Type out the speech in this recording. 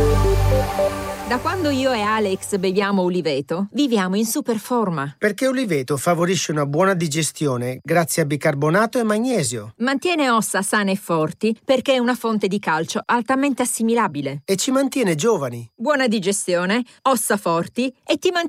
Da quando io e Alex beviamo Uliveto, viviamo in super forma. Perché Uliveto favorisce una buona digestione grazie a bicarbonato e magnesio. Mantiene ossa sane e forti perché è una fonte di calcio altamente assimilabile. E ci mantiene giovani. Buona digestione, ossa forti e ti mantiene